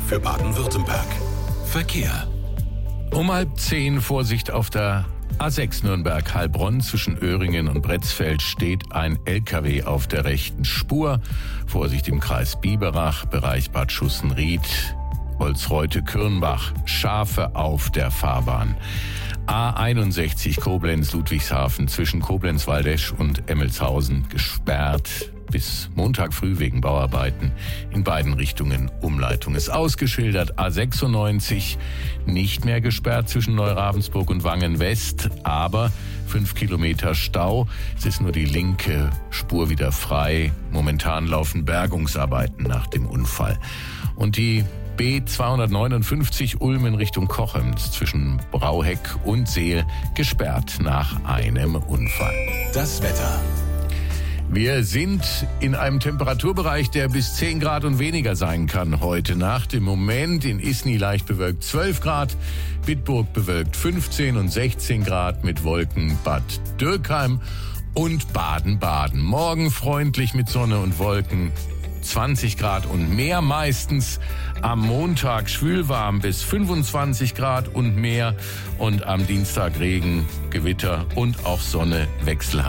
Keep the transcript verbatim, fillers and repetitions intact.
für Baden-Württemberg. Verkehr. Um halb zehn Vorsicht auf der A sechs Nürnberg-Heilbronn zwischen Öhringen und Bretzfeld steht ein L K W auf der rechten Spur. Vorsicht im Kreis Biberach, Bereich Bad Schussenried, Holzreute-Kürnbach, Schafe auf der Fahrbahn. A einundsechzig Koblenz-Ludwigshafen zwischen Koblenz-Waldesch und Emmelshausen gesperrt. Bis Montag früh wegen Bauarbeiten. In beiden Richtungen Umleitung ist ausgeschildert. A sechsundneunzig nicht mehr gesperrt zwischen Neuravensburg und Wangen West, aber fünf Kilometer Stau. Es ist nur die linke Spur wieder frei. Momentan laufen Bergungsarbeiten nach dem Unfall. Und die B zweihundertneunundfünfzig Ulm in Richtung Kochems zwischen Brauheck und Seel gesperrt nach einem Unfall. Das Wetter. Wir sind in einem Temperaturbereich, der bis zehn Grad und weniger sein kann heute Nacht. Im Moment in Isny leicht bewölkt zwölf Grad, Bitburg bewölkt fünfzehn und sechzehn Grad mit Wolken, Bad Dürkheim und Baden-Baden. Morgen freundlich mit Sonne und Wolken, zwanzig Grad und mehr meistens. Am Montag schwülwarm bis fünfundzwanzig Grad und mehr. Und am Dienstag Regen, Gewitter und auch Sonne wechselhaft.